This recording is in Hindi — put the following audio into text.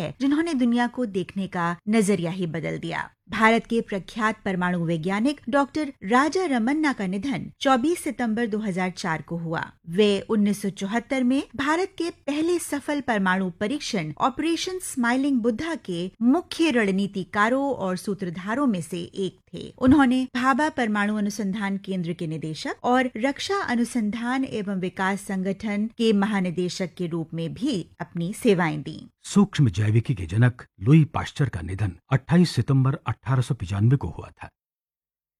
है जिन्होंने दुनिया को देखने का नजरिया ही बदल दिया। भारत के प्रख्यात परमाणु वैज्ञानिक डॉक्टर राजा रमन्ना का निधन 24 सितंबर 2004 को हुआ। वे 1974 में भारत के पहले सफल परमाणु परीक्षण ऑपरेशन स्माइलिंग बुद्धा के मुख्य रणनीतिकारों और सूत्रधारों में से एक थे। उन्होंने भाभा परमाणु अनुसंधान केंद्र के निदेशक और रक्षा अनुसंधान एवं विकास संगठन के महानिदेशक के रूप में भी अपनी सेवाएं दी। सूक्ष्म जैविकी के जनक लुई पाश्चर का निधन 28 सितंबर 1895 को हुआ था।